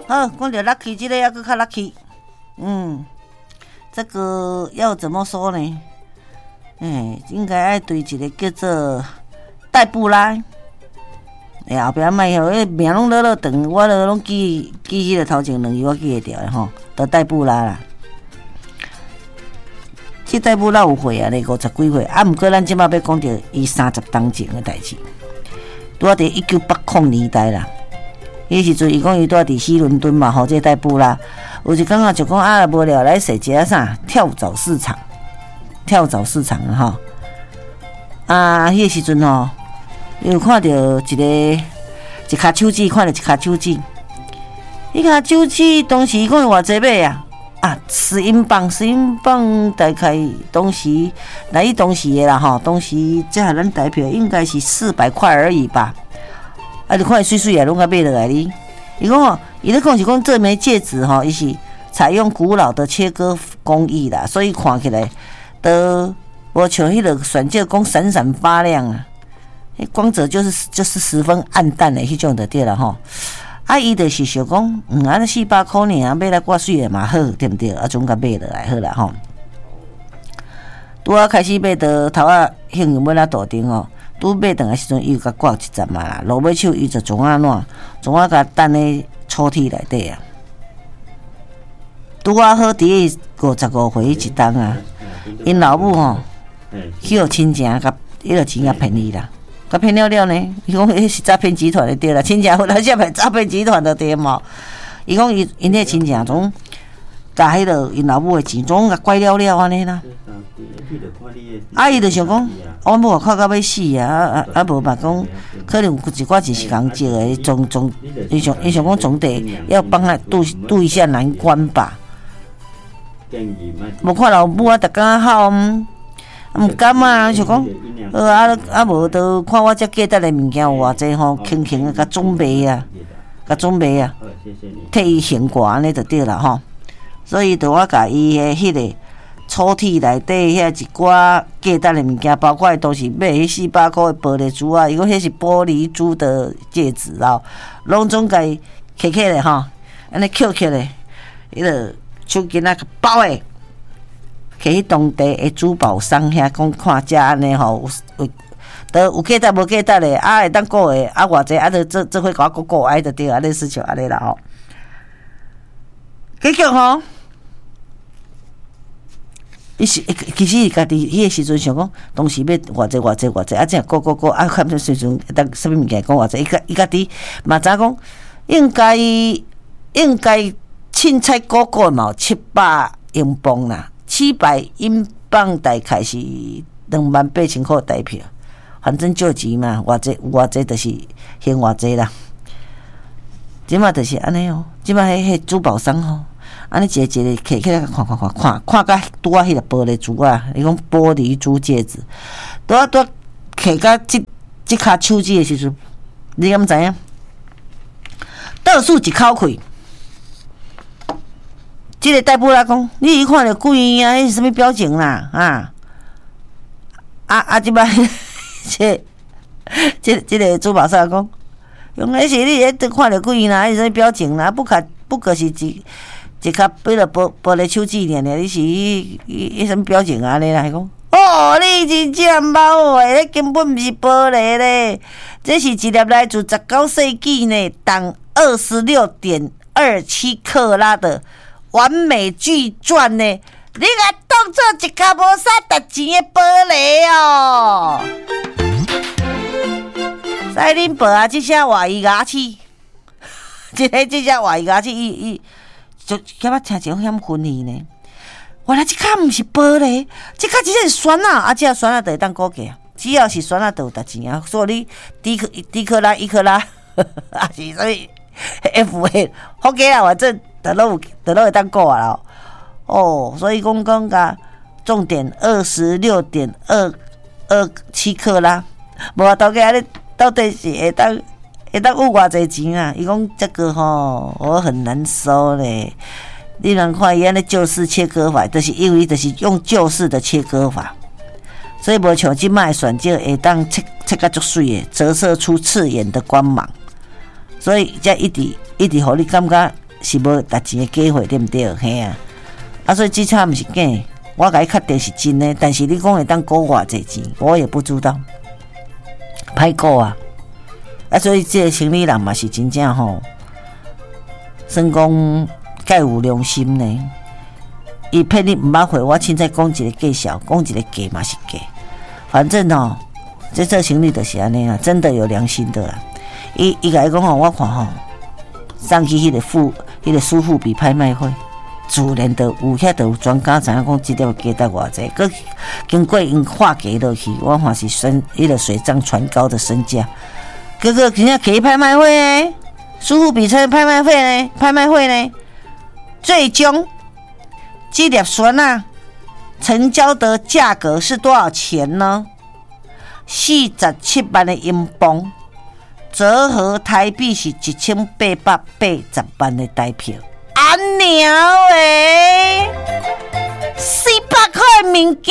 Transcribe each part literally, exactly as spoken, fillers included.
好，讲到 lucky， 这个还佫较 lucky。嗯，这个要怎么说呢？哎，应该爱对一个叫做黛布拉。哎，后壁卖吼，迄名拢落落长，我都拢记记迄个头前两字，我记会着的吼，都黛布拉啦。这黛布拉有岁啊咧，五十几岁，啊，毋过咱即摆要讲着伊三十当前的代志，拄啊伫一九八零年代啦。迄时阵，伊讲伊住伫西伦敦嘛，吼，这黛布拉，有一感觉就讲啊，无聊来踅一下啥跳蚤市场，跳蚤市场啊吼。啊，迄个时阵吼，有看到一个一卡手指，看到一卡手指，迄卡手指当时伊讲偌济买啊？啊，十英镑，十英镑大概当时，来伊当时的啦吼，当时这下咱台票应该是四百块而已吧。啊，你看伊水水啊，拢甲买落来哩。伊讲吼，伊咧讲是讲这枚戒指吼，伊是采用古老的切割工艺啦，所以看起来都无像迄个选戒讲闪闪发亮啊，光泽就是就是十分暗淡的迄种就对了吼。啊，伊就是想讲，嗯，啊，四百块呢，啊，买来挂水的嘛好，对不对？啊，总甲买落来好啦吼。拄啊开始买到头啊，幸运要来大顶吼。拄买顿的时阵，伊就甲挂一站嘛啦。落尾手伊就总啊烂，总啊甲等咧抽屉内底啊。拄啊好伫五十五岁一当啊，因老母吼，去互亲情甲迄个钱甲骗伊啦，甲骗了了呢。伊讲迄是诈骗集团的对啦，亲情后来下面诈骗集团的对嘛。伊讲伊因迄亲情总甲迄个因老母的钱总甲拐了了安尼啦。啊，伊就想讲，我某靠到要死啊！啊啊，无嘛讲，可能有一寡钱是共借的，总总，伊想伊想讲总得要帮他渡渡一下难关吧。无看老母啊，逐工喊，毋甘啊，想讲，呃啊啊无都看我遮价值的物件有偌济吼，轻轻的甲总卖啊，甲总卖啊，替伊还挂安尼就对啦吼。所以就我甲伊的迄个。抽屉内底遐一寡价值的物件，包括都是买迄四百块的玻璃珠啊，伊讲迄是玻璃珠的戒指啦，拢总甲伊摕起来吼，安尼捡起来，迄个手巾仔包诶，去迄当地的珠宝商遐讲看遮安尼吼，有都有价值无价值咧，啊会当顾诶，啊偌济啊，就这这回甲我顾顾爱就对，安尼事情安尼啦吼，结局吼。伊是其实伊家己迄个时阵想讲，当时要偌济偌济偌济，啊，这样个个个啊，看时阵当啥物物件讲偌济，伊家伊家己嘛知讲，应该应该凊彩个个嘛有七百英镑啦，七百英镑大概是两万八千块台票，反正借钱嘛，偌济有偌济就是还偌济啦。即马就是安尼哦，即马迄迄珠宝商吼。安尼一个一个摕起来看看看看看甲拄啊迄个玻璃珠啊，伊讲玻璃珠戒指，拄啊拄摕甲即即骹手指的时阵，你敢知影？倒数一口气，即个代布拉讲，你一看着鬼啊，迄是啥物表情啦？啊啊啊！即摆即即即个珠宝商讲，原来是你迄看着鬼啦，迄是啥物表情啦？不可不过是一。一卡买了玻玻璃手指尔尔，你是迄迄什么表情啊？你啦，讲哦，你真正猫诶，你根本毋是玻璃咧，这是一粒来自十九世纪呢，当二十六点二七克拉的完美巨钻呢，你甲当做一卡无啥值钱的玻璃哦。使恁报啊，这些外语牙齿，这个这些外语牙齿，伊伊。就甲我听一种分析呢，原来这卡毋是玻璃，这卡真正是酸啊！啊，这酸啊就会当估价，只要是酸啊就有值钱啊。所以你低克低克拉、一克拉，啊是所以 F 的好价啊，反正得都有得都会当估啊啦。哦，所以讲讲甲重点二十六点二二七克拉，无啊，到底安尼到底是会当？会当有偌济钱啊？伊讲这个吼，我很难收咧。你人看伊安尼旧式切割法，就是因为就是用旧式的切割法，所以无像即卖选择会当切切甲足水诶，折射出刺眼的光芒。所以才一直一直互你感觉是无值钱的机会，对毋对？嘿啊，啊，所以这差毋是假，我甲你确定是真的，但是你讲会当估偌济钱，我也不知道，歹估啊！啊，所以这个生理人嘛是真正吼，算讲介有良心呢。伊骗你毋捌会，我凊彩讲一个计小，讲一个价嘛是价，反正哦，这做生理就是安尼啊，真的有良心的啦。伊伊甲伊讲吼，我看吼，上去迄个富迄个苏富比拍卖会，自然的有遐有专家知影讲即条价值偌济，佮经过因化价落去，我看是身迄个水涨船高的身价。哥哥，人家给拍卖会呢，苏富比拍卖会呢，拍卖会呢，最终这粒船啊，成交的价格是多少钱呢？四十七万的英镑。折合台币是一千八百八十万的台票，啊娘诶！四百块的物件，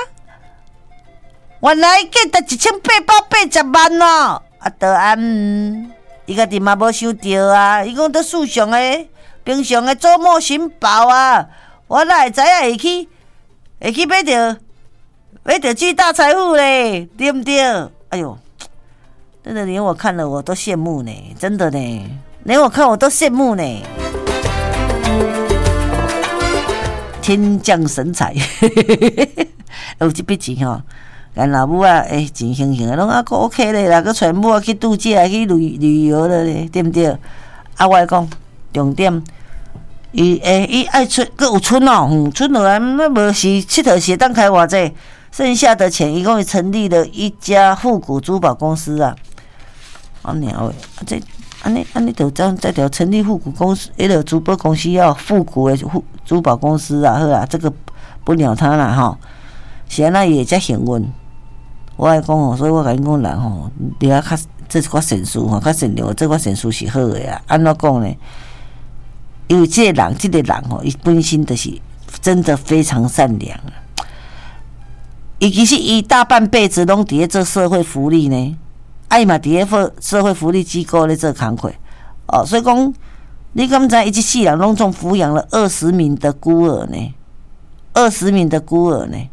原来价值一千八百八十万哦！啊，答案，伊家己嘛无想到啊！伊讲在树上诶，平常诶周末寻宝啊，我哪会知影会去会去买着买着巨大财富咧，对不对？哎呦！真的连我看了我都羡慕呢，真的呢，连我看我都羡慕呢。天降神采，有这笔钱吼，咱老母啊，诶、欸，真兴兴的，拢啊个 OK 咧啦，个全部去度假、去旅旅游了咧，对不对？啊，我讲重点，伊诶，伊、欸、爱出，佮有春哦，嗯，春落来那无是佚佗是当开偌济，剩下的钱，一共成立了一家复古珠宝公司啊。啊鸟诶，啊这安尼安尼就这样再条成立复古公司，迄个珠宝公司要复古的珠宝公司啊，好啊，这个不鸟他啦吼，是安那也才幸运。我爱讲吼，所以我甲你讲人吼，你啊较这是我善事吼，较善良，这我善事是好的啊。安怎讲呢？因为这个人，这个人吼，伊本身就是真的非常善良啊。伊其实伊大半辈子拢伫咧做社会福利呢。爱嘛，伫个社会福利机构咧做工课哦，所以讲，你敢知伊一世人拢总抚养了二十名的孤儿呢？二十名的孤儿呢？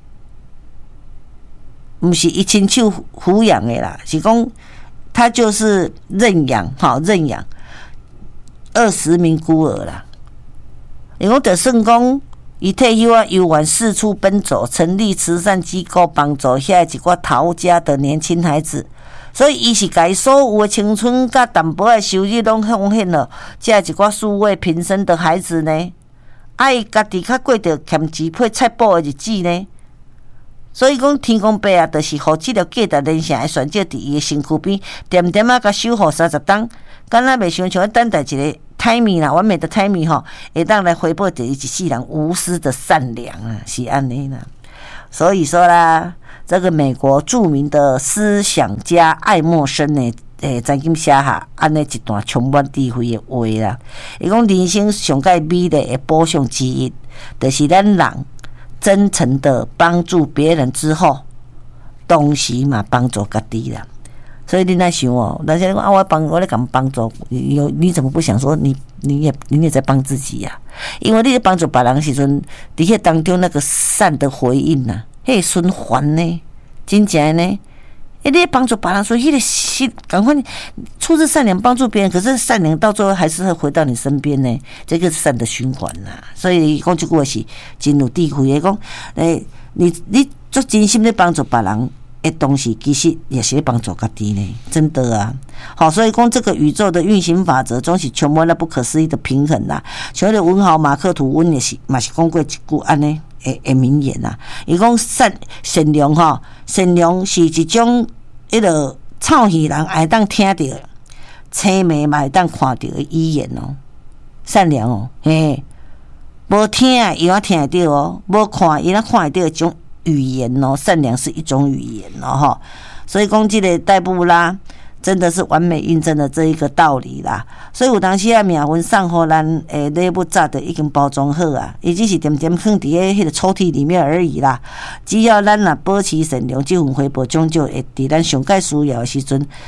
不是一亲手抚养的啦，是讲他就是认养，好认养二十名孤儿啦。因为就算讲，伊退休啊，游玩四处奔走，成立慈善机构，帮助遐一寡逃家的年轻孩子。所以，伊是家所有的青春甲淡薄的收入拢奉献了，这一寡素未平生的孩子呢，爱家己较过着欠钱配菜补的日子呢。所以讲，天公伯啊，就是互即条价值连成的选择伫伊的身躯边，点点啊，甲守护三十档，敢若袂想像等待一个 timing 啦，完美的 timing 吼，会当来回报着伊一世人无私的善良啊，是安尼啦。所以说啦。这个美国著名的思想家爱默生呢，诶，曾经写下安尼一段充满智慧的话啦。伊讲人生上界美丽的宝相之一，就是咱人真诚的帮助别人之后，同时嘛帮助家己啦。所以你在想哦，那些啊，我帮我在讲帮助，你你怎么不想说你你也你也在帮自己呀、啊？因为你在帮助别人的时阵，伫迄当中那个善的回应呐、啊。迄循环呢，真正呢，诶，你帮助别人，所以迄个心赶快出自善良帮助别人，可是善良到最后还是会回到你身边呢，这个是善的循环呐、啊。所以讲这句话是真有智慧的，讲诶，你你做真心的帮助别人的东西，其实也是帮助家己呢，真的啊。好，所以讲这个宇宙的运行法则，总是充满了不可思议的平衡啦。像那文豪马克吐温也是，嘛是讲过一句安尼。诶，诶，名言呐、啊，伊讲善善良吼，善良是一种迄个臭耳人爱当听到，青眉嘛会当看到的语言哦，善良哦，嘿，无听伊也听得到哦，无看伊也看得到一种语言哦，善良是一种语言哦，吼，所以讲这个戴布拉。真的是完美印证了这一个道理啦，所以有当时啊，命运送互咱诶礼物早的已经包装好啊，伊只是点点放伫诶迄个抽屉里面而已啦。只要咱若保持善良，这份回报终究会伫咱上界需要的时阵，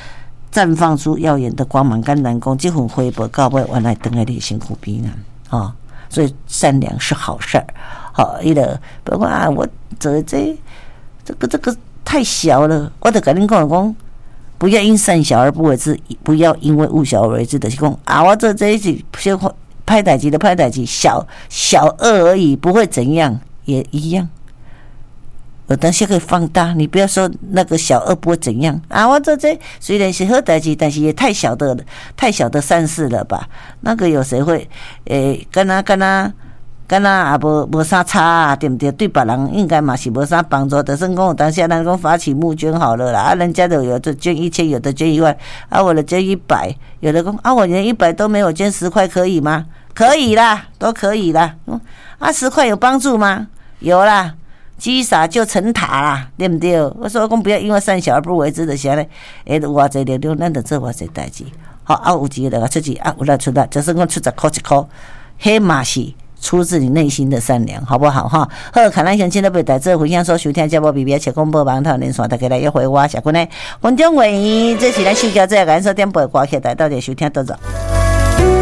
绽放出耀眼的光芒。跟人讲，这份回报到尾原来等在你身躯边啊！哦，所以善良是好事儿。好、哦，伊个不过啊，我这这这个这个太小了，我就跟恁讲讲，不要因善小而不为之，不要因为恶小而为之。就是讲啊，我做这一是小歹代志的歹代志，小小恶而已，不会怎样，也一样。有当时可以放大，你不要说那个小恶不会怎样啊！我做这虽然是好代志，但是也太小的太小的善事了吧？那个有谁会诶？跟他跟他跟他也无无啥差啊，对不对？对别人应该嘛是无啥帮助。就算讲有当下咱讲发起募捐好了啦，啊，人家都有的捐一千，有的捐一万，啊，我的捐一百，有的讲啊，我连一百都没有，捐十块可以吗？可以啦，都可以啦。嗯、啊，十块有帮助吗？有啦。积沙就成塔啦，对不对？我说讲不要因为善小而不为之的啥咧，诶，偌济力量，咱就做偌济代志。好，啊有钱就出去，啊有力出力，就算讲出十块一块，迄嘛是出自你内心的善良，好不好哈？好，看咱乡亲的被带做分享所收听节目 B B 切广播网头连线，大家来约会我，谢君呢，分钟会议，这是咱新交这个感受点播歌曲，带到这收听到这。